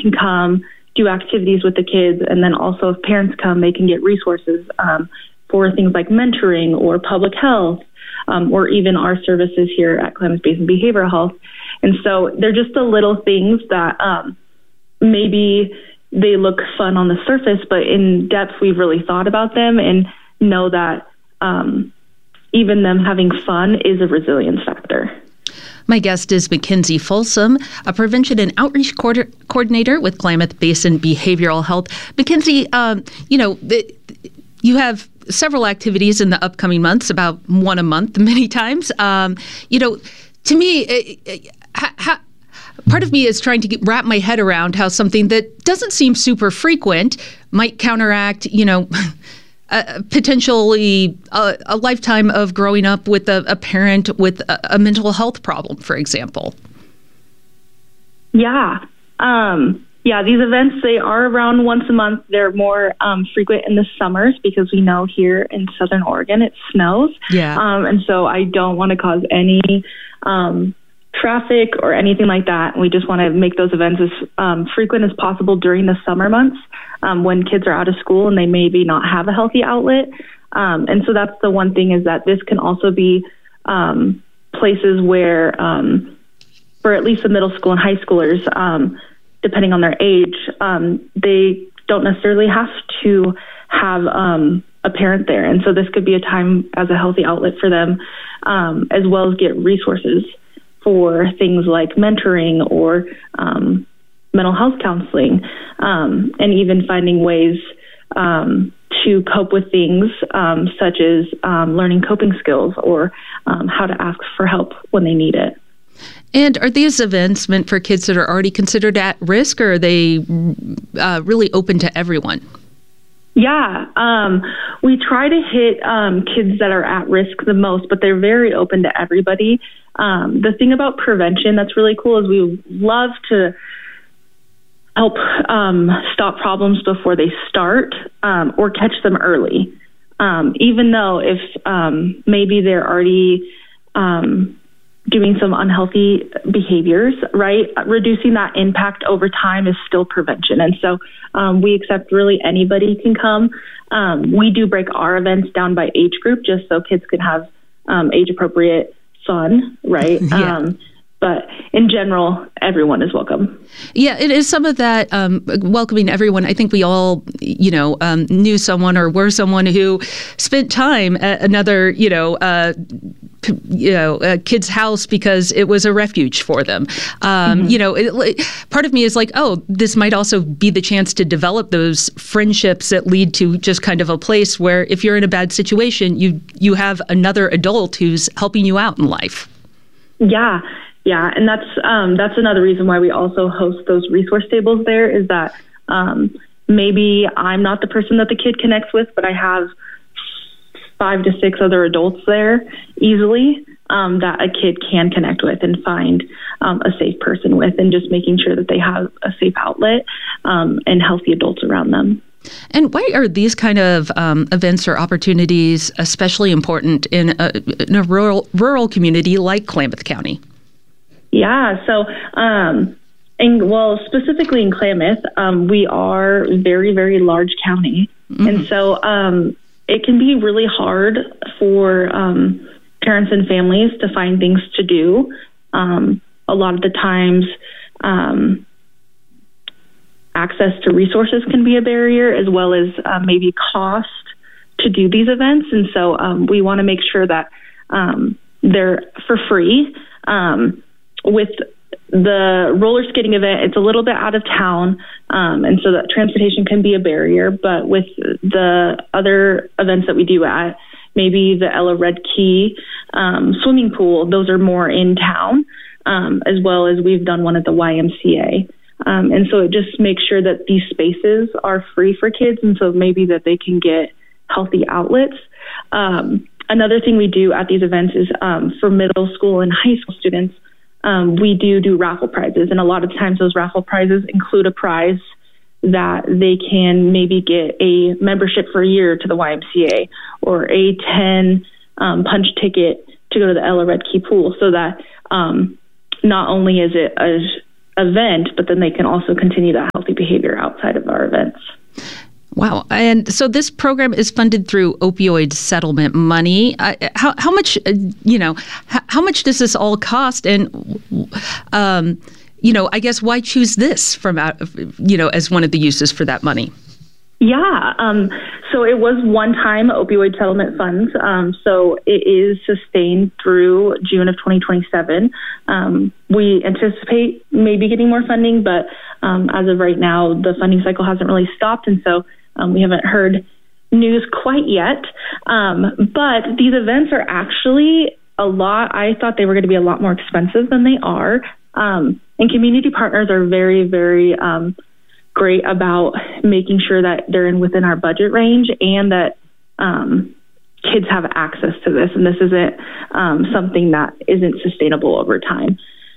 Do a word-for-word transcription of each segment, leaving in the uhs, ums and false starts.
can come, do activities with the kids, and then also if parents come, they can get resources um, for things like mentoring or public health, um, or even our services here at Klamath Basin Behavioral Health. And so they're just the little things that um, maybe they look fun on the surface, but in depth, we've really thought about them and know that um, even them having fun is a resilience factor. My guest is Mackenzie Folsom, a prevention and outreach co- coordinator with Klamath Basin Behavioral Health. Mackenzie, um, you know, the, you have several activities in the upcoming months, about one a month, many times. Um, you know, to me, it, it, ha, ha, part of me is trying to get, wrap my head around how something that doesn't seem super frequent might counteract, you know, uh, potentially a, a lifetime of growing up with a, a parent with a, a mental health problem, for example. Yeah. Um, yeah, these events, they are around once a month. They're more um, frequent in the summers because we know here in Southern Oregon it snows. Yeah. Um, and so I don't want to cause any um, traffic or anything like that. We just want to make those events as um, frequent as possible during the summer months um, when kids are out of school and they maybe not have a healthy outlet. Um, and so that's the one thing, is that this can also be um, places where, um, for at least the middle school and high schoolers, um, depending on their age, um, they don't necessarily have to have um, a parent there. And so this could be a time as a healthy outlet for them, um, as well as get resources for things like mentoring or um, mental health counseling, um, and even finding ways um, to cope with things um, such as um, learning coping skills or um, how to ask for help when they need it. And are these events meant for kids that are already considered at risk, or are they uh, really open to everyone? Yeah, um, we try to hit um, kids that are at risk the most, but they're very open to everybody. Um, the thing about prevention that's really cool is we love to help um, stop problems before they start um, or catch them early. Um, even though if um, maybe they're already um, doing some unhealthy behaviors, right? Reducing that impact over time is still prevention. And so um, we accept really anybody can come. Um, we do break our events down by age group just so kids can have um, age-appropriate fun, right? Yeah. Um, but in general, everyone is welcome. Yeah, it is some of that um, welcoming everyone. I think we all, you know, um, knew someone or were someone who spent time at another, you know, uh, p- you know, a kid's house because it was a refuge for them. Um, mm-hmm. You know, it, part of me is like, oh, this might also be the chance to develop those friendships that lead to just kind of a place where if you're in a bad situation, you you have another adult who's helping you out in life. Yeah. Yeah, and that's um, that's another reason why we also host those resource tables there, is that um, maybe I'm not the person that the kid connects with, but I have five to six other adults there easily um, that a kid can connect with and find um, a safe person with, and just making sure that they have a safe outlet um, and healthy adults around them. And why are these kind of um, events or opportunities especially important in a, in a rural rural community like Klamath County? Yeah, so, um, and well, specifically in Klamath, um, we are very, very large county. Mm-hmm. And so um, it can be really hard for um, parents and families to find things to do. Um, a lot of the times, um, access to resources can be a barrier, as well as uh, maybe cost to do these events. And so um, we want to make sure that um, they're for free. Um, With the roller skating event, it's a little bit out of town, um, and so that transportation can be a barrier. But with the other events that we do at maybe the Ella Red Key um, swimming pool, those are more in town, um, as well as we've done one at the Y M C A. Um, and so it just makes sure that these spaces are free for kids, and so maybe that they can get healthy outlets. Um, another thing we do at these events is um, for middle school and high school students, Um, we do do raffle prizes, and a lot of times those raffle prizes include a prize that they can maybe get a membership for a year to the Y M C A or a ten um, punch ticket to go to the Ella Red Key pool, so that um, not only is it a, event, but then they can also continue that healthy behavior outside of our events. Wow. And so this program is funded through opioid settlement money. Uh, how, how much, uh, you know, how, how much does this all cost? And, um, you know, I guess why choose this from, out, you know, as one of the uses for that money? Yeah. Um, so it was one-time opioid settlement funds. Um, so it is sustained through June of twenty twenty-seven. Um, we anticipate maybe getting more funding, but um, as of right now, the funding cycle hasn't really stopped. And so um, we haven't heard news quite yet. Um, but these events are actually a lot. I thought they were going to be a lot more expensive than they are. Um, and community partners are very, very um great about making sure that they're in within our budget range and that um, kids have access to this. And this isn't um, something that isn't sustainable over time.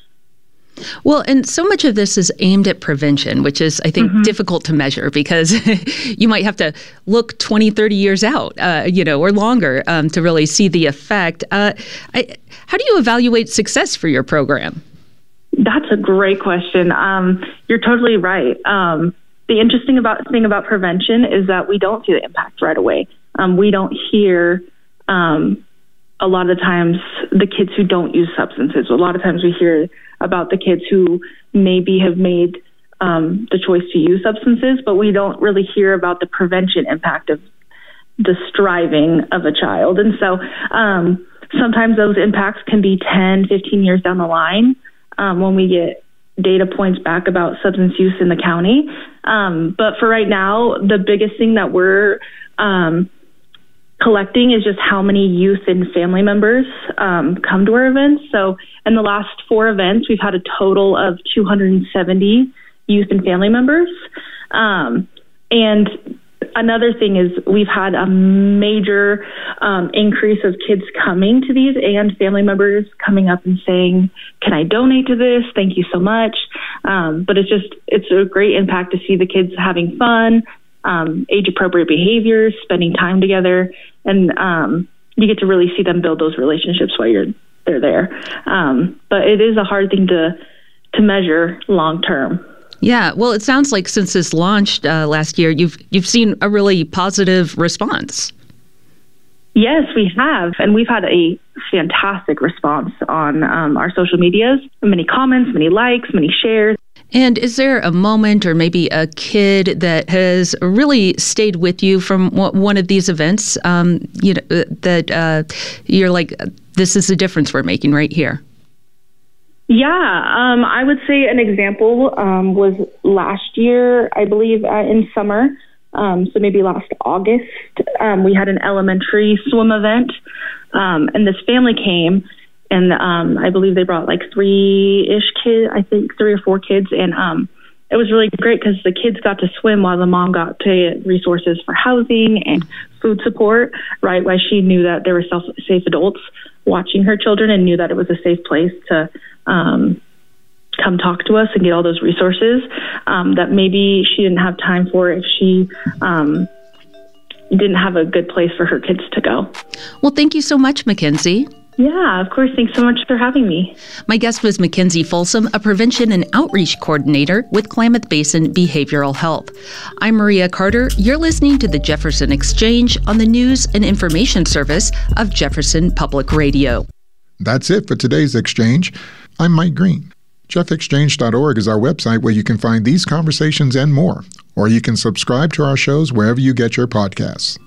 Well, and so much of this is aimed at prevention, which is, I think, mm-hmm. difficult to measure because you might have to look twenty, thirty years out, uh, you know, or longer um, to really see the effect. Uh, I, how do you evaluate success for your program? That's a great question. Um, you're totally right. Um, the interesting about thing about prevention is that we don't see the impact right away. Um, we don't hear um, a lot of the times the kids who don't use substances. A lot of times we hear about the kids who maybe have made um, the choice to use substances, but we don't really hear about the prevention impact of the striving of a child. And so um, sometimes those impacts can be ten, fifteen years down the line. Um, when we get data points back about substance use in the county. Um, but for right now, the biggest thing that we're um, collecting is just how many youth and family members um, come to our events. So in the last four events, we've had a total of two hundred seventy youth and family members. Um, and another thing is we've had a major um, increase of kids coming to these and family members coming up and saying, can I donate to this? Thank you so much. Um, but it's just, it's a great impact to see the kids having fun, um, age appropriate behaviors, spending time together. And um, you get to really see them build those relationships while you're they're there. Um, but it is a hard thing to, to measure long term. Yeah, well, it sounds like since this launched uh, last year, you've you've seen a really positive response. Yes, we have. And we've had a fantastic response on um, our social medias. Many comments, many likes, many shares. And is there a moment or maybe a kid that has really stayed with you from one of these events, um, you know, that uh, you're like, this is the difference we're making right here? Yeah, um, I would say an example um, was last year, I believe, uh, in summer. Um, so maybe last August, um, we had an elementary swim event, um, and this family came, and um, I believe they brought like three-ish kids, I think three or four kids, and um, it was really great because the kids got to swim while the mom got to resources for housing and food support, right, while she knew that there were self- safe adults watching her children and knew that it was a safe place to um, come talk to us and get all those resources um, that maybe she didn't have time for if she um, didn't have a good place for her kids to go. Well, thank you so much, Mackenzie. Yeah, of course. Thanks so much for having me. My guest was Mackenzie Folsom, a prevention and outreach coordinator with Klamath Basin Behavioral Health. I'm Maria Carter. You're listening to the Jefferson Exchange on the News and Information Service of Jefferson Public Radio. That's it for today's Exchange. I'm Mike Green. Jeff Exchange dot org is our website where you can find these conversations and more, or you can subscribe to our shows wherever you get your podcasts.